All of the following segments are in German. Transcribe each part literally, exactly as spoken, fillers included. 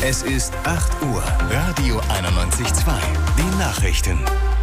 Es ist acht Uhr. Radio einundneunzig Komma zwei. Die Nachrichten.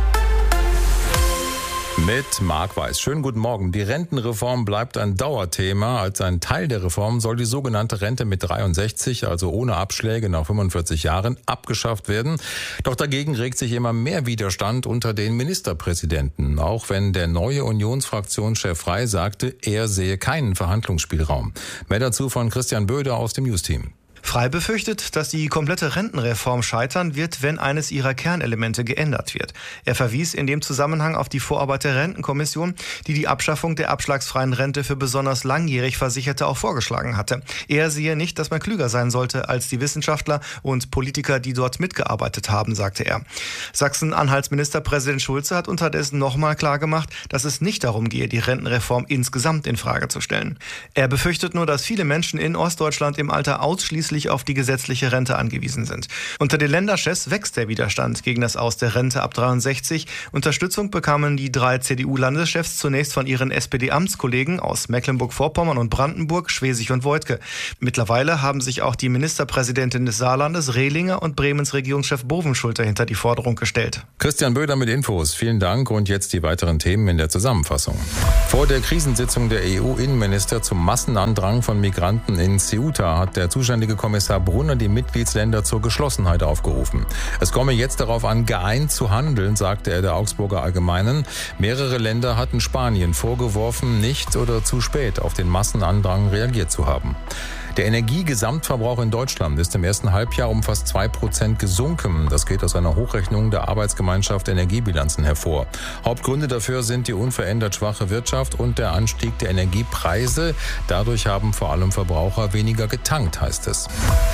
Mit Marc Weiß. Schönen guten Morgen. Die Rentenreform bleibt ein Dauerthema. Als ein Teil der Reform soll die sogenannte Rente mit dreiundsechzig, also ohne Abschläge nach fünfundvierzig Jahren, abgeschafft werden. Doch dagegen regt sich immer mehr Widerstand unter den Ministerpräsidenten. Auch wenn der neue Unionsfraktionschef Frey sagte, er sehe keinen Verhandlungsspielraum. Mehr dazu von Christian Böder aus dem News-Team. Frey befürchtet, dass die komplette Rentenreform scheitern wird, wenn eines ihrer Kernelemente geändert wird. Er verwies in dem Zusammenhang auf die Vorarbeit der Rentenkommission, die die Abschaffung der abschlagsfreien Rente für besonders langjährig Versicherte auch vorgeschlagen hatte. Er sehe nicht, dass man klüger sein sollte als die Wissenschaftler und Politiker, die dort mitgearbeitet haben, sagte er. Sachsen-Anhalts Ministerpräsident Schulze hat unterdessen nochmal klargemacht, dass es nicht darum gehe, die Rentenreform insgesamt in Frage zu stellen. Er befürchtet nur, dass viele Menschen in Ostdeutschland im Alter ausschließlich auf die gesetzliche Rente angewiesen sind. Unter den Länderchefs wächst der Widerstand gegen das Aus der Rente ab dreiundsechzig. Unterstützung bekamen die drei C D U-Landeschefs zunächst von ihren S P D-Amtskollegen aus Mecklenburg-Vorpommern und Brandenburg, Schwesig und Voigtke. Mittlerweile haben sich auch die Ministerpräsidentin des Saarlandes, Rehlinger, und Bremens Regierungschef Bovenschulte hinter die Forderung gestellt. Christian Böder mit Infos. Vielen Dank und jetzt die weiteren Themen in der Zusammenfassung. Vor der Krisensitzung der E U-Innenminister zum Massenandrang von Migranten in Ceuta hat der zuständige Kommissar Brunner die Mitgliedsländer zur Geschlossenheit aufgerufen. Es komme jetzt darauf an, geeint zu handeln, sagte er der Augsburger Allgemeinen. Mehrere Länder hatten Spanien vorgeworfen, nicht oder zu spät auf den Massenandrang reagiert zu haben. Der Energiegesamtverbrauch in Deutschland ist im ersten Halbjahr um fast zwei Prozent gesunken. Das geht aus einer Hochrechnung der Arbeitsgemeinschaft Energiebilanzen hervor. Hauptgründe dafür sind die unverändert schwache Wirtschaft und der Anstieg der Energiepreise. Dadurch haben vor allem Verbraucher weniger getankt, heißt es.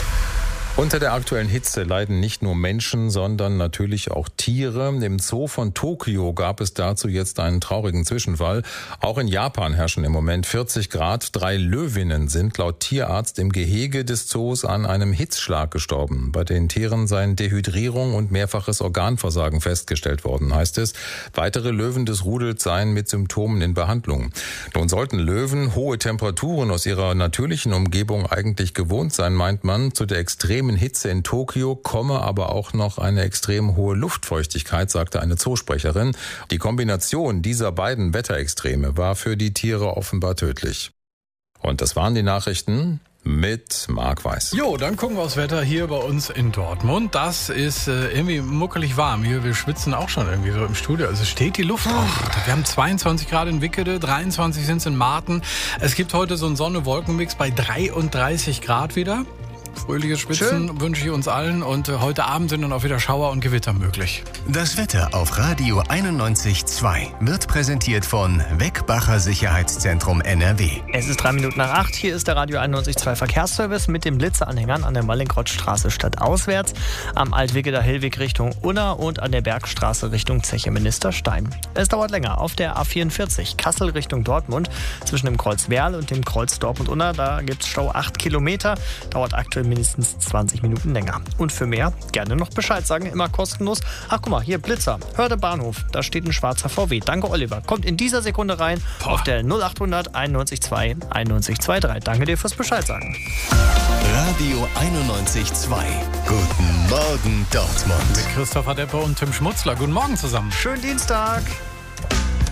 Unter der aktuellen Hitze leiden nicht nur Menschen, sondern natürlich auch Tiere. Im Zoo von Tokio gab es dazu jetzt einen traurigen Zwischenfall. Auch in Japan herrschen im Moment vierzig Grad. Drei Löwinnen sind laut Tierarzt im Gehege des Zoos an einem Hitzschlag gestorben. Bei den Tieren seien Dehydrierung und mehrfaches Organversagen festgestellt worden, heißt es. Weitere Löwen des Rudels seien mit Symptomen in Behandlung. Nun sollten Löwen hohe Temperaturen aus ihrer natürlichen Umgebung eigentlich gewohnt sein, meint man. Zu der extremen Hitze in Tokio komme aber auch noch eine extrem hohe Luftfeuchtigkeit, sagte eine Zoosprecherin. Die Kombination dieser beiden Wetterextreme war für die Tiere offenbar tödlich. Und das waren die Nachrichten mit Marc Weiß. Jo, dann gucken wir aufs Wetter hier bei uns in Dortmund. Das ist äh, irgendwie muckelig warm. Hier, wir schwitzen auch schon irgendwie so im Studio. Also steht die Luft auf. Wir haben zweiundzwanzig Grad in Wickede, dreiundzwanzig sind es in Marten. Es gibt heute so einen Sonne-Wolken-Mix bei dreiunddreißig Grad wieder. Fröhliches Schwitzen Schön. Wünsche ich uns allen und äh, heute Abend sind dann auch wieder Schauer und Gewitter möglich. Das Wetter auf Radio einundneunzig Komma zwei wird präsentiert von Weckbacher Sicherheitszentrum N R W. Es ist drei Minuten nach acht. Hier ist der Radio einundneunzig Komma zwei Verkehrsservice mit den Blitzeanhängern an der Mallinckrodtstraße stadtauswärts, am Altwickeler Hellweg Richtung Unna und an der Bergstraße Richtung Zeche Ministerstein. Es dauert länger auf der A vierundvierzig Kassel Richtung Dortmund zwischen dem Kreuz Werl und dem Kreuz Dortmund-Unna. Da gibt es Stau acht Kilometer, dauert aktuell mindestens zwanzig Minuten länger. Und für mehr gerne noch Bescheid sagen, immer kostenlos. Ach, guck mal, hier Blitzer, Hörde Bahnhof, da steht ein schwarzer V W. Danke, Oliver. Kommt in dieser Sekunde rein Boah. auf der null achthundert einundneunzig Komma zwei einundneunzig Komma drei. Danke dir fürs Bescheid sagen. Radio einundneunzig Komma zwei. Guten Morgen, Dortmund. Mit Christopher Deppe und Tim Schmutzler. Guten Morgen zusammen. Schönen Dienstag.